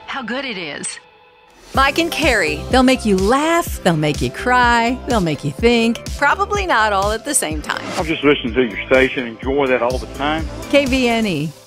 how good it is. Mike and Carrie, they'll make you laugh, they'll make you cry, they'll make you think. Probably not all at the same time. I'm just listening to your station, enjoy that all the time. KVNE.